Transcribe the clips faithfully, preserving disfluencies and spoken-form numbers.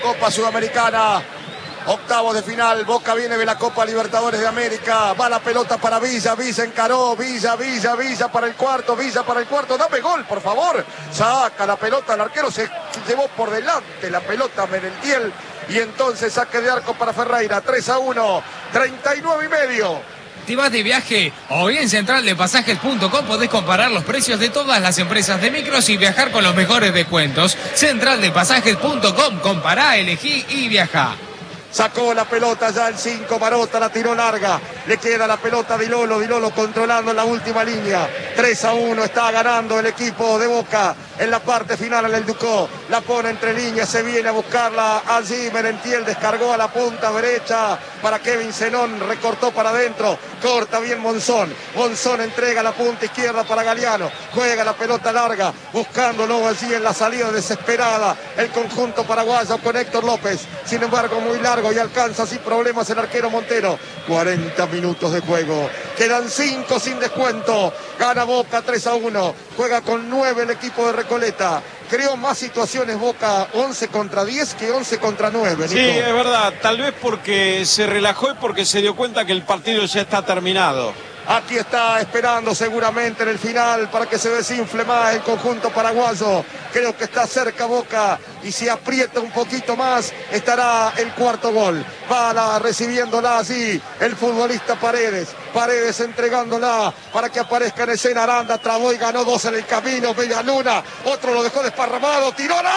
Copa Sudamericana, octavos de final. Boca viene de la Copa Libertadores de América. Va la pelota para Villa, Villa encaró, Villa, Villa, Villa para el cuarto, Villa para el cuarto. Dame gol, por favor. Saca la pelota, el arquero se llevó por delante la pelota Merentiel. Y entonces saque de arco para Ferreira. tres a uno, treinta y nueve y medio. ¿Te vas de viaje? Hoy en central de pasajes punto com podés comparar los precios de todas las empresas de micros y viajar con los mejores descuentos. central de pasajes punto com, compará, elegí y viajá. Sacó la pelota ya el cinco, Marota la tiró larga. Le queda la pelota a Di Lolo, Di Lolo controlando en la última línea. tres a uno está ganando el equipo de Boca en la parte final en el Ducó. La pone entre líneas, se viene a buscarla allí. Merentiel descargó a la punta derecha para Kevin Zenón, recortó para adentro. Corta bien Monzón. Monzón entrega la punta izquierda para Galeano. Juega la pelota larga, buscándolo allí en la salida desesperada. El conjunto paraguayo con Héctor López. Sin embargo, muy largo y alcanza sin problemas el arquero Montero. cuarenta minutos de juego. Quedan cinco sin descuento. Gana Boca tres a uno. Juega con nueve el equipo de Recoleta. Creó más situaciones Boca once contra diez que once contra nueve. Sí, es verdad. Tal vez porque se relajó y porque se dio cuenta que el partido ya está terminado. Aquí está esperando seguramente en el final para que se desinfle más el conjunto paraguayo. Creo que está cerca Boca y si aprieta un poquito más estará el cuarto gol. Va la, recibiéndola así el futbolista Paredes. Paredes entregándola para que aparezca en escena Aranda. Trabó y ganó dos en el camino. Bella Luna, otro lo dejó desparramado. ¡Tiró al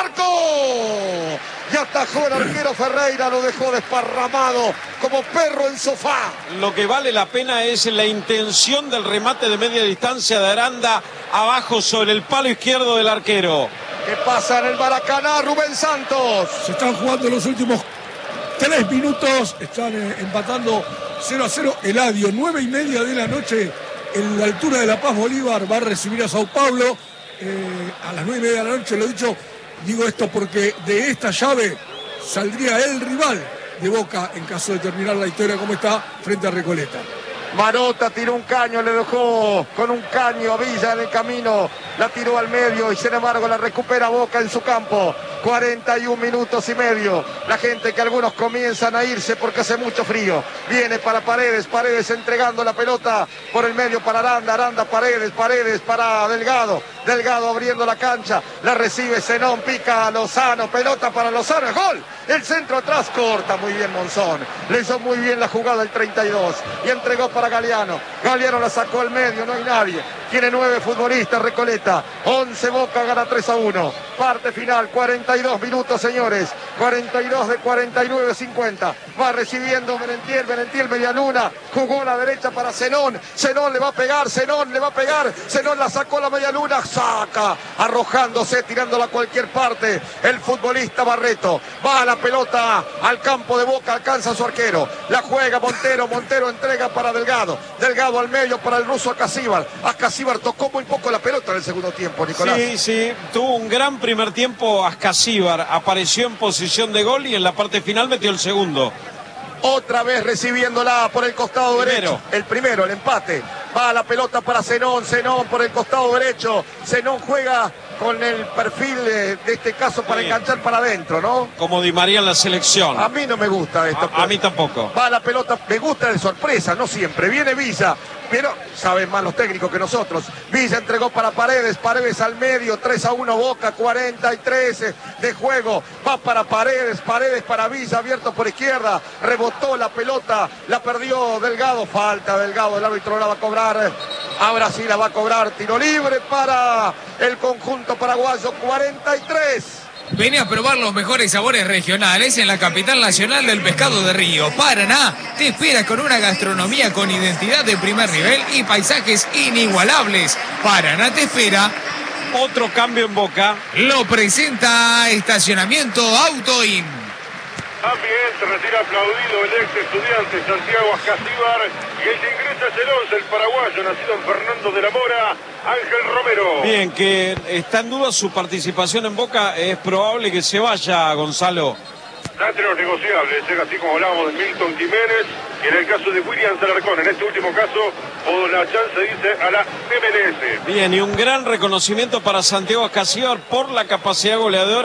arco! Y atajó el arquero Ferreira, lo dejó desparramado como perro en sofá. Lo que vale la pena es la intención del remate de media distancia de Aranda abajo sobre el palo izquierdo del arquero. ¿Qué pasa en el Maracaná, Rubén Santos? Se están jugando los últimos tres minutos, están eh, empatando cero a cero. Eladio, nueve y media de la noche en la altura de La Paz. Bolívar va a recibir a Sao Paulo eh, a las nueve y media de la noche. Lo dicho, digo esto porque de esta llave saldría el rival de Boca en caso de terminar la historia como está frente a Recoleta. Marota tiró un caño, le dejó con un caño a Villa en el camino, la tiró al medio y sin embargo la recupera Boca en su campo. cuarenta y un minutos y medio. La gente que algunos comienzan a irse porque hace mucho frío. Viene para Paredes, Paredes entregando la pelota por el medio para Aranda, Aranda, Paredes, Paredes para Delgado. Delgado abriendo la cancha, la recibe Zenón, pica a Lozano, pelota para Lozano, gol. El centro atrás corta muy bien Monzón. Le hizo muy bien la jugada el treinta y dos y entregó para Galeano. Galeano la sacó al medio, no hay nadie. Tiene nueve futbolistas Recoleta. once Boca, gana tres a uno. Parte final, cuarenta y dos minutos, señores. cuarenta y dos de cuarenta y nueve, cincuenta. Va recibiendo Merentiel, Merentiel media luna. Jugó a la derecha para Zenón. Zenón le va a pegar, Zenón le va a pegar. Zenón la sacó a la media luna. Saca, arrojándose, tirándola a cualquier parte. El futbolista Barreto. Va a la pelota al campo de Boca, alcanza a su arquero. La juega Montero, Montero entrega para Delgado. Delgado al medio para el ruso Acasíbar. Acasíbar tocó muy poco la pelota en el segundo tiempo, Nicolás. Sí, sí, tuvo un gran primer tiempo Acasíbar. Apareció en posición de gol y en la parte final metió el segundo. Otra vez recibiéndola por el costado primero. derecho. El primero, el empate. Va la pelota para Zenón, Zenón por el costado derecho. Zenón juega con el perfil de, de este caso para sí. enganchar para adentro, ¿no? Como Di María en la selección. A mí no me gusta esto. A, a mí tampoco. Va la pelota, me gusta de sorpresa, no siempre. Viene Villa, pero saben más los técnicos que nosotros. Villa entregó para Paredes, Paredes al medio, tres a uno Boca, cuarenta y tres de juego. Va para Paredes, Paredes para Villa, abierto por izquierda. Rebotó la pelota, la perdió Delgado. Falta Delgado, el árbitro la va a cobrar. Ahora sí la va a cobrar. Tiro libre para el conjunto paraguayo, cuarenta y tres. Vení a probar los mejores sabores regionales en la capital nacional del pescado de río. Paraná te espera con una gastronomía con identidad de primer nivel y paisajes inigualables. Paraná te espera. Otro cambio en Boca. Lo presenta Estacionamiento Autoin. También se retira aplaudido el ex estudiante Santiago Acasíbar y el que ingresa es el once, el paraguayo nacido en Fernando de la Mora, Ángel Romero. Bien, que está en duda su participación en Boca, es probable que se vaya, Gonzalo. Está entre los negociables, es así como hablábamos de Milton Jiménez y en el caso de William Alarcón, en este último caso, o la chance dice a la M L S. Bien, y un gran reconocimiento para Santiago Acasíbar por la capacidad goleadora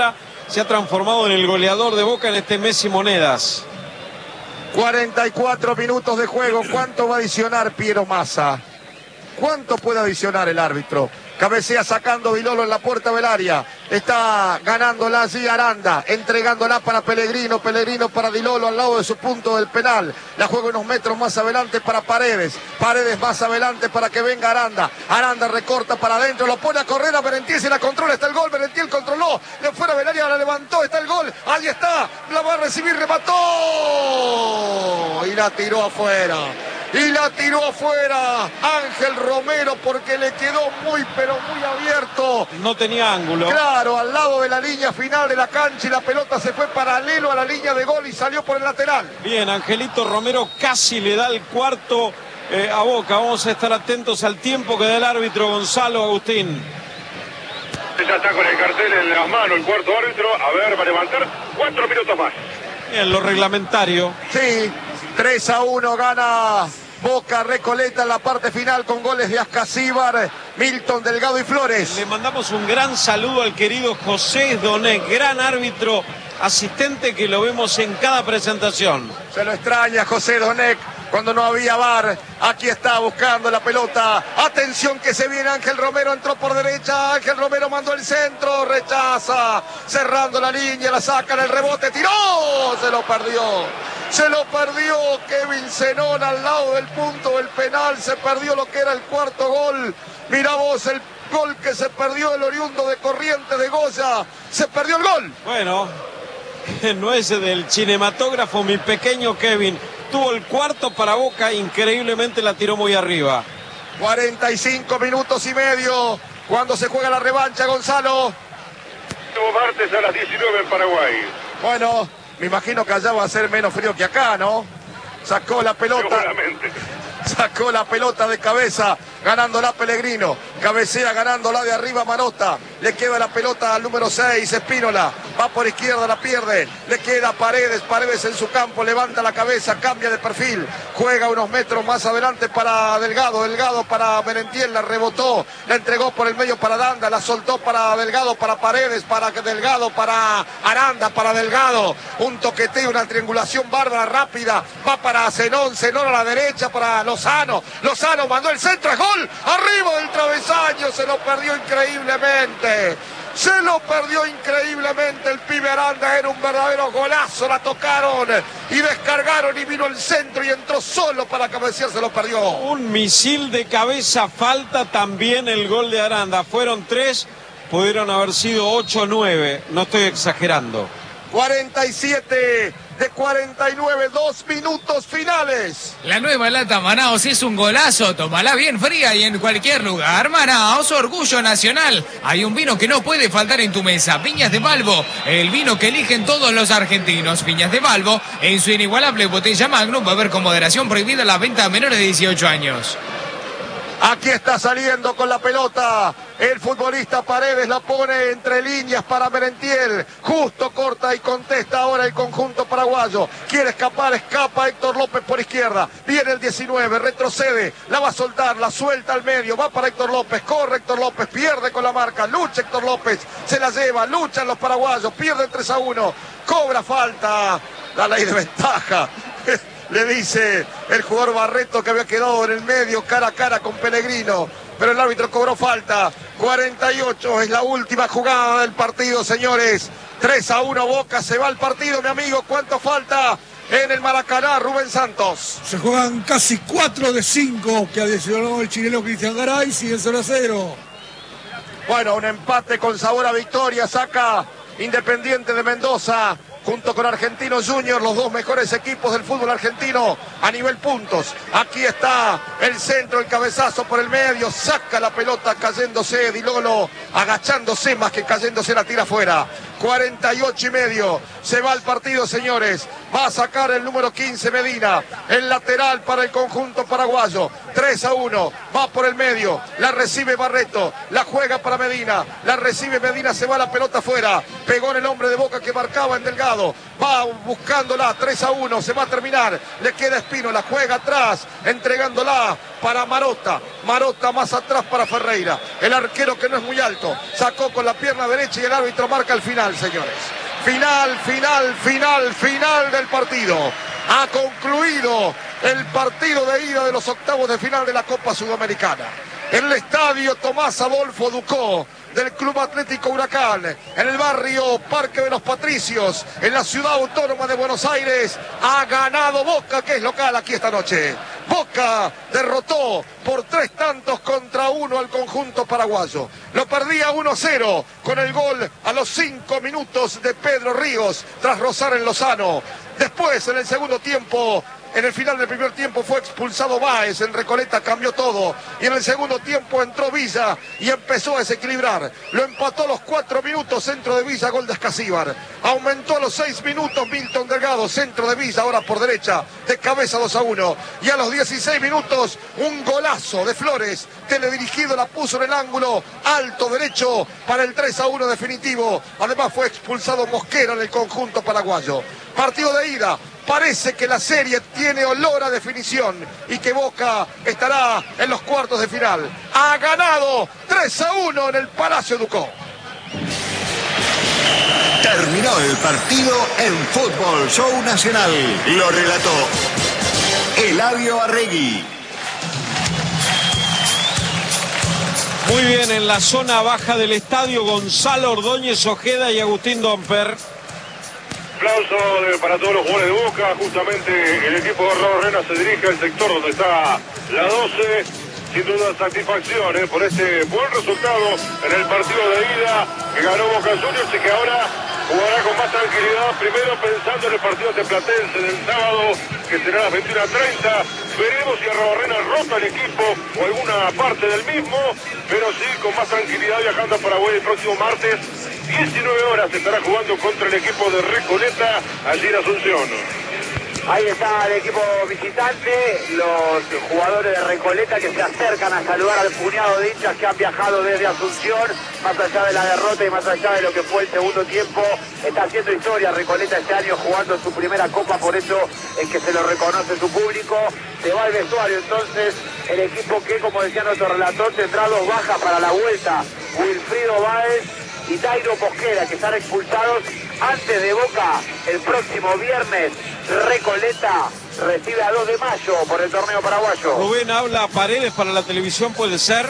se ha transformado en el goleador de Boca en este Messi Monedas. cuarenta y cuatro minutos de juego. ¿Cuánto va a adicionar Piero Massa? ¿Cuánto puede adicionar el árbitro? Cabecea sacando Vilolo en la puerta del área. Está ganándola allí Aranda, entregándola para Pellegrino. Pellegrino para Dilolo al lado de su punto del penal. La juega unos metros más adelante para Paredes. Paredes más adelante para que venga Aranda. Aranda recorta para adentro, lo pone a correr a Merentiel, se la controla, está el gol. Merentiel controló, de fuera del área la levantó, está el gol. Ahí está, la va a recibir, remató. Y la tiró afuera. Y la tiró afuera Ángel Romero porque le quedó muy pero muy abierto. No tenía ángulo. Claro, al lado de la línea final de la cancha y la pelota se fue paralelo a la línea de gol y salió por el lateral. Bien, Angelito Romero casi le da el cuarto eh, a Boca. Vamos a estar atentos al tiempo que da el árbitro Gonzalo Agustín. Ya está con el cartel en las manos el cuarto árbitro. A ver, va a levantar cuatro minutos más. Bien, lo reglamentario. Sí, tres a uno gana Boca Recoleta en la parte final con goles de Ascasíbar, Milton, Delgado y Flores. Le mandamos un gran saludo al querido José Donet, gran árbitro asistente que lo vemos en cada presentación. Se lo extraña José Donet cuando no había V A R. Aquí está buscando la pelota. Atención que se viene Ángel Romero, entró por derecha. Ángel Romero mandó el centro, rechaza, cerrando la línea, la saca en el rebote, tiró, se lo perdió. Se lo perdió Kevin Zenón al lado del punto del penal. Se perdió lo que era el cuarto gol. Mirá vos el gol que se perdió el oriundo de Corrientes de Goya. Se perdió el gol. Bueno, no es del cinematógrafo, mi pequeño Kevin. Tuvo el cuarto para Boca, increíblemente la tiró muy arriba. cuarenta y cinco minutos y medio cuando se juega la revancha, Gonzalo. Martes a las diecinueve en Paraguay. Bueno, me imagino que allá va a ser menos frío que acá, ¿no? Sacó la pelota. Seguramente. Sacó la pelota de cabeza, ganándola Pellegrino. Cabecea ganándola de arriba Marota. Le queda la pelota al número seis, Espínola. Va por izquierda, la pierde. Le queda Paredes, Paredes en su campo. Levanta la cabeza, cambia de perfil. Juega unos metros más adelante para Delgado. Delgado para Merentiel, la rebotó. La entregó por el medio para Aranda. La soltó para Delgado, para Paredes, para Delgado, para Aranda, para Delgado. Un toqueteo, una triangulación bárbara, rápida. Va para Zenón, Zenón a la derecha para Lozano. Lozano mandó el centro, gol. Arriba del travesaño, se lo perdió increíblemente. Se lo perdió increíblemente el pibe Aranda, era un verdadero golazo, la tocaron y descargaron y vino el centro y entró solo para cabecear, se lo perdió. Un misil de cabeza, falta también el gol de Aranda. Fueron tres, pudieron haber sido ocho o nueve, no estoy exagerando. cuarenta y siete de cuarenta y nueve, dos minutos finales. La nueva lata Manaos es un golazo, tómala bien fría y en cualquier lugar. Manaos, orgullo nacional. Hay un vino que no puede faltar en tu mesa, Viñas de Balbo, el vino que eligen todos los argentinos. Viñas de Balbo, en su inigualable botella Magnum, va a haber con moderación prohibida la venta a menores de dieciocho años. Aquí está saliendo con la pelota el futbolista Paredes, la pone entre líneas para Merentiel, justo corta y contesta ahora el conjunto paraguayo. Quiere escapar, escapa Héctor López por izquierda, viene el diecinueve, retrocede, la va a soltar, la suelta al medio, va para Héctor López, corre Héctor López, pierde con la marca, lucha Héctor López, se la lleva, luchan los paraguayos, pierden tres a uno, cobra falta, la ley de ventaja. Le dice el jugador Barreto que había quedado en el medio cara a cara con Pellegrino, pero el árbitro cobró falta. cuarenta y ocho es la última jugada del partido, señores. tres a uno Boca, se va al partido, mi amigo. ¿Cuánto falta en el Maracaná, Rubén Santos? Se juegan casi cuatro de cinco que adicionó el chileno Cristian Garay, sigue cero a cero. Bueno, un empate con sabor a victoria, saca Independiente de Mendoza junto con Argentinos Juniors, los dos mejores equipos del fútbol argentino a nivel puntos. Aquí está el centro, el cabezazo por el medio, saca la pelota cayéndose Dilolo, agachándose más que cayéndose, la tira afuera. cuarenta y ocho y medio, se va el partido, señores. Va a sacar el número quince Medina, el lateral para el conjunto paraguayo. tres a uno, va por el medio, la recibe Barreto, la juega para Medina, la recibe Medina, se va la pelota afuera, pegó en el hombre de Boca que marcaba en Delgado, va buscándola, tres a uno, se va a terminar, le queda Espino, la juega atrás, entregándola para Marota, Marota más atrás para Ferreira, el arquero que no es muy alto, sacó con la pierna derecha y el árbitro marca el final, señores. Final, final, final, final del partido. Ha concluido el partido de ida de los octavos de final de la Copa Sudamericana. En el estadio Tomás Adolfo Ducó del Club Atlético Huracán, en el barrio Parque de los Patricios, en la ciudad autónoma de Buenos Aires, ha ganado Boca, que es local aquí esta noche. Boca derrotó por tres tantos contra uno al conjunto paraguayo. Lo perdía uno cero con el gol a los cinco minutos de Pedro Ríos tras rozar en Lozano. Después, en el segundo tiempo, en el final del primer tiempo fue expulsado Báez, en Recoleta cambió todo. Y en el segundo tiempo entró Villa y empezó a desequilibrar. Lo empató a los cuatro minutos, centro de Villa, gol de Escasíbar. Aumentó a los seis minutos Milton Delgado, centro de Villa, ahora por derecha, de cabeza dos a uno. Y a los dieciséis minutos, un golazo de Flores, teledirigido, la puso en el ángulo, alto derecho, para el tres a uno definitivo. Además fue expulsado Mosquera en el conjunto paraguayo. Partido de ida. Parece que la serie tiene olor a definición y que Boca estará en los cuartos de final. Ha ganado tres a uno en el Palacio Ducó. Terminó el partido en Fútbol Show Nacional. Lo relató Eladio Arregui. Muy bien, en la zona baja del estadio, Gonzalo Ordóñez Ojeda y Agustín Domper. Aplauso de, para todos los jugadores de Boca. Justamente el equipo de Raúl Rena se dirige al sector donde está la doce. Sin duda satisfacción ¿eh? por este buen resultado en el partido de ida que ganó Boca Juniors y que ahora jugará con más tranquilidad. Primero pensando en el partido de Platense del sábado, que será a las veintiuna treinta. Veremos si a Raúl Rena rota el equipo o alguna parte del mismo, pero sí con más tranquilidad viajando a Paraguay el próximo martes. diecinueve horas estará jugando contra el equipo de Recoleta allí en Asunción. Ahí está el equipo visitante, los jugadores de Recoleta que se acercan a saludar al puñado de hinchas que han viajado desde Asunción, más allá de la derrota y más allá de lo que fue el segundo tiempo. Está haciendo historia Recoleta este año jugando su primera copa, por eso es que se lo reconoce su público. Se va al vestuario entonces el equipo que, como decía nuestro relator, tendrá dos bajas para la vuelta. Wilfrido Báez y Dairo Mosquera, que están expulsados antes de Boca el próximo viernes. Recoleta recibe a dos de mayo por el torneo paraguayo. Rubén, habla Paredes para la televisión, ¿puede ser?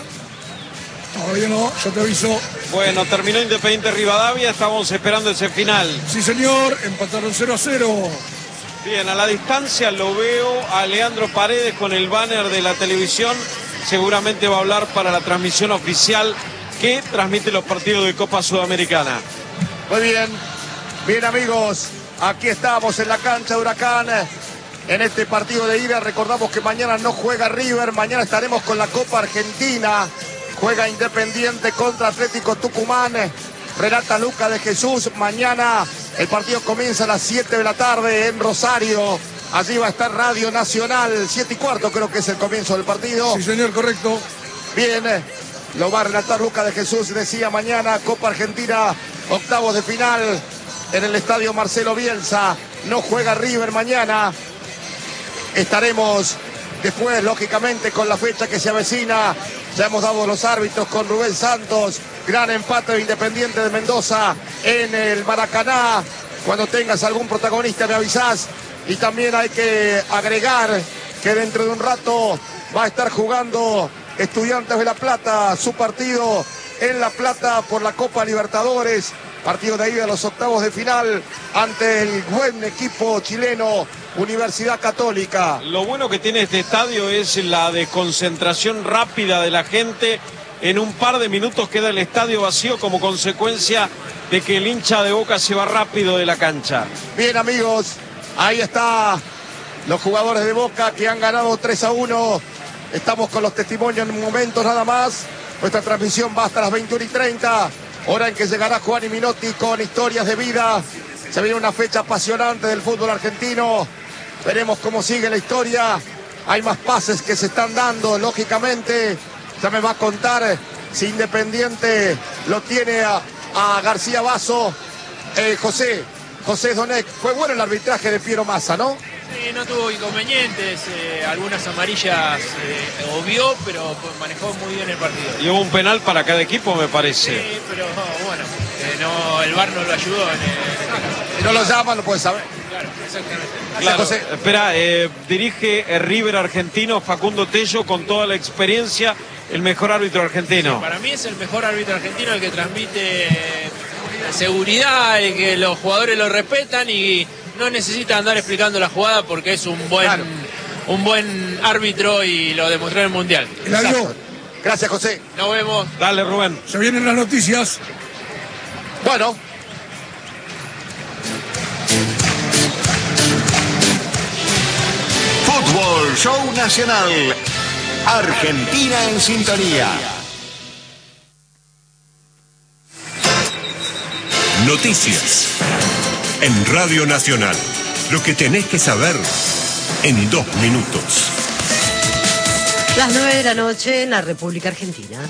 Todavía no, yo te aviso. Bueno, terminó Independiente Rivadavia, estamos esperando ese final. Sí, señor, empataron cero a cero. Bien, a la distancia lo veo a Leandro Paredes con el banner de la televisión. Seguramente va a hablar para la transmisión oficial que transmite los partidos de Copa Sudamericana. Muy bien, bien amigos, aquí estamos en la cancha de Huracán, en este partido de ida. Recordamos que mañana no juega River, mañana estaremos con la Copa Argentina, juega Independiente contra Atlético Tucumán, relata Luca de Jesús. Mañana el partido comienza a las siete de la tarde en Rosario, allí va a estar Radio Nacional, siete y cuarto creo que es el comienzo del partido. Sí, señor, correcto. Bien, lo va a relatar Luca de Jesús, decía mañana Copa Argentina, octavos de final en el estadio Marcelo Bielsa. No juega River mañana. Estaremos después, lógicamente, con la fecha que se avecina. Ya hemos dado los árbitros con Rubén Santos. Gran empate de Independiente de Mendoza en el Maracaná. Cuando tengas algún protagonista me avisás. Y también hay que agregar que dentro de un rato va a estar jugando Estudiantes de La Plata su partido en La Plata por la Copa Libertadores. Partido de ida a los octavos de final ante el buen equipo chileno Universidad Católica. Lo bueno que tiene este estadio es la desconcentración rápida de la gente. En un par de minutos queda el estadio vacío como consecuencia de que el hincha de Boca se va rápido de la cancha. Bien amigos, ahí está los jugadores de Boca que han ganado tres a uno. Estamos con los testimonios en momentos nada más. Nuestra transmisión va hasta las veintiuna y treinta. Hora en que llegará Juan y Minotti con historias de vida. Se viene una fecha apasionante del fútbol argentino. Veremos cómo sigue la historia. Hay más pases que se están dando, lógicamente. Ya me va a contar si Independiente lo tiene a, a García Basso. Eh, José, José Donec, fue bueno el arbitraje de Piero Massa, ¿no? Sí, no tuvo inconvenientes, eh, algunas amarillas eh, obvió, pero manejó muy bien el partido. Y hubo un penal para cada equipo, me parece. Sí, pero bueno, Eh, no, el V A R no lo ayudó en, el... Si no lo llaman, lo puedes saber. Claro, exactamente. Claro, José. espera, eh, dirige el River argentino Facundo Tello con toda la experiencia, el mejor árbitro argentino. Para mí es el mejor árbitro argentino, el que transmite seguridad, el que los jugadores lo respetan y no necesita andar explicando la jugada porque es un buen, claro. un buen árbitro y lo demostró en el Mundial. Eladio. Gracias, José. Nos vemos. Dale, Rubén. Se vienen las noticias. Bueno. Fútbol Show Nacional. Argentina en sintonía. Noticias. En Radio Nacional. Lo que tenés que saber en dos minutos. Las nueve de la noche en la República Argentina.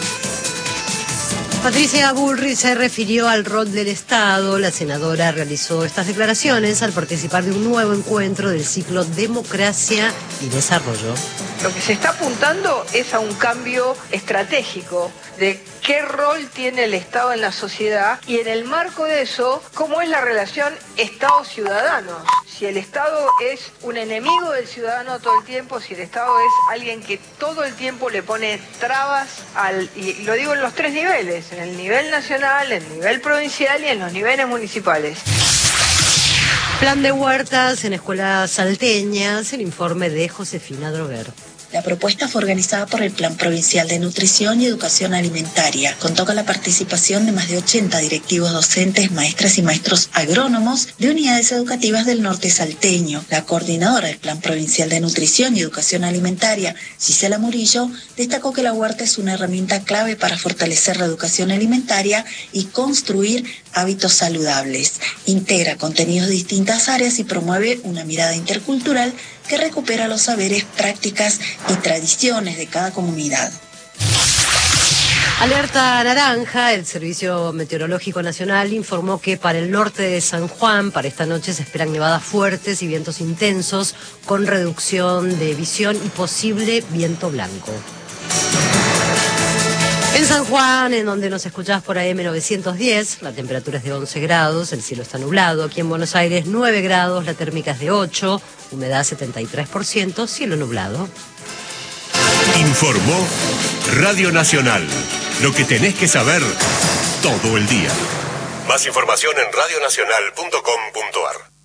Patricia Bullrich se refirió al rol del Estado. La senadora realizó estas declaraciones al participar de un nuevo encuentro del ciclo Democracia y Desarrollo. Lo que se está apuntando es a un cambio estratégico de qué rol tiene el Estado en la sociedad y en el marco de eso, cómo es la relación Estado-ciudadano. Si el Estado es un enemigo del ciudadano todo el tiempo, si el Estado es alguien que todo el tiempo le pone trabas, al, y lo digo en los tres niveles, en el nivel nacional, en el nivel provincial y en los niveles municipales. Plan de huertas en escuelas salteñas, el informe de Josefina Droguer. La propuesta fue organizada por el Plan Provincial de Nutrición y Educación Alimentaria. Contó con la participación de más de ochenta directivos docentes, maestras y maestros agrónomos de unidades educativas del norte salteño. La coordinadora del Plan Provincial de Nutrición y Educación Alimentaria, Gisela Murillo, destacó que la huerta es una herramienta clave para fortalecer la educación alimentaria y construir hábitos saludables. Integra contenidos de distintas áreas y promueve una mirada intercultural que recupera los saberes, prácticas y tradiciones de cada comunidad. Alerta naranja, el Servicio Meteorológico Nacional informó que para el norte de San Juan, para esta noche se esperan nevadas fuertes y vientos intensos, con reducción de visión y posible viento blanco. En San Juan, en donde nos escuchás por A M novecientos diez, la temperatura es de once grados, el cielo está nublado. Aquí en Buenos Aires, nueve grados, la térmica es de ocho, humedad setenta y tres por ciento, cielo nublado. Informó Radio Nacional. Lo que tenés que saber todo el día. Más información en radio nacional punto com punto a r.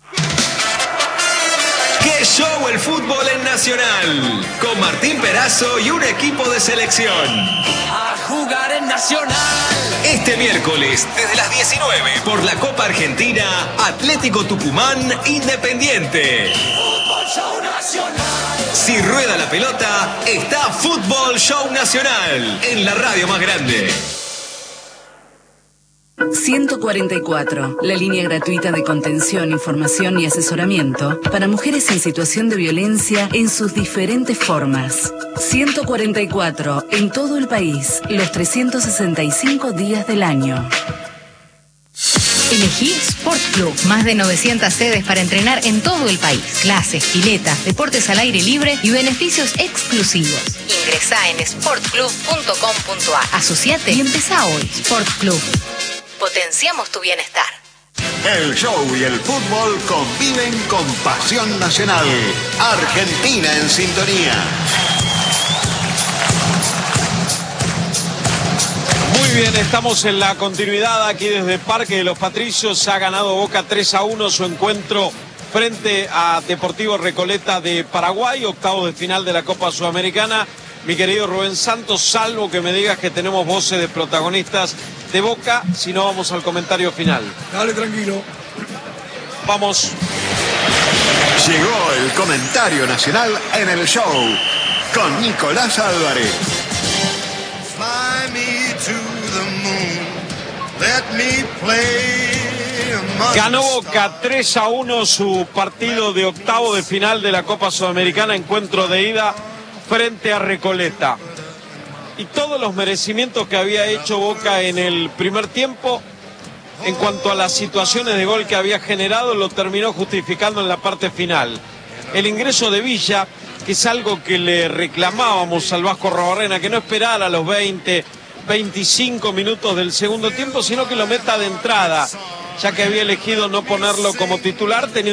¡Qué show el fútbol en Nacional! Con Martín Perazo y un equipo de selección. A jugar en Nacional. Este miércoles, desde las diecinueve, por la Copa Argentina, Atlético Tucumán Independiente. Fútbol Show Nacional. Si rueda la pelota, está Fútbol Show Nacional, en la radio más grande. ciento cuarenta y cuatro, la línea gratuita de contención, información y asesoramiento para mujeres en situación de violencia en sus diferentes formas. ciento cuarenta y cuatro, en todo el país, los trescientos sesenta y cinco días del año. Elegí Sport Club. Más de novecientas sedes para entrenar en todo el país. Clases, piletas, deportes al aire libre y beneficios exclusivos. Ingresá en sport club punto com punto a r. Asociate y empezá hoy. Sport Club. Potenciamos tu bienestar. El show y el fútbol conviven con pasión nacional. Argentina en sintonía. Muy bien, estamos en la continuidad aquí desde Parque de los Patricios. Ha ganado Boca tres a uno su encuentro frente a Deportivo Recoleta de Paraguay, octavo de final de la Copa Sudamericana. Mi querido Rubén Santos, salvo que me digas que tenemos voces de protagonistas de Boca, si no vamos al comentario final. Dale, tranquilo. Vamos. Llegó el comentario nacional en el show con Nicolás Álvarez. Fly me to the moon, let me play among Ganó Boca tres a uno su partido de octavo de final de la Copa Sudamericana, encuentro de ida frente a Recoleta. Y todos los merecimientos que había hecho Boca en el primer tiempo, en cuanto a las situaciones de gol que había generado, lo terminó justificando en la parte final. El ingreso de Villa, que es algo que le reclamábamos al Vasco Arrobarrena, que no esperara a los veinte, veinticinco minutos del segundo tiempo, sino que lo meta de entrada, ya que había elegido no ponerlo como titular, teniendo